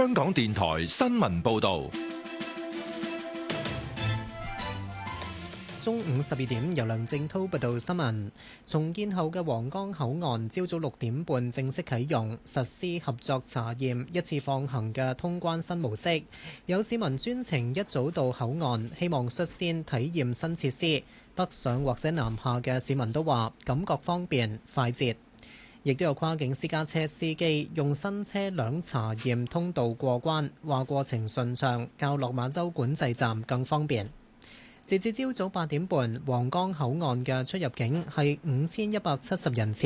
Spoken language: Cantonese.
香港電台新聞報道。 中午12點，由梁正滔報道新聞。重建後嘅皇崗口岸朝早6點半正式啟用，實施合作查驗一次放行嘅通關新模式。有市民專程一早到口岸，希望率先體驗新設施。北上或者南下嘅市民都話感覺方便快捷。亦都有跨境私家車司機用新車輛查驗通道過關，話過程順暢，較落馬洲管制站更方便。截至朝早8點半，皇崗口岸嘅出入境係5170人次。